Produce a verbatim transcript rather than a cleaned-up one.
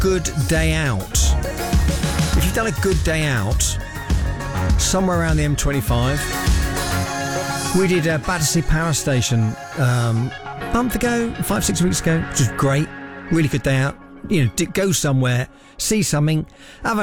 good day out. If you've done a good day out somewhere around the M twenty-five, we did uh, Battersea Power Station um, a month ago, five, six weeks ago, which was great. Really good day out. You know, go somewhere, see something, have a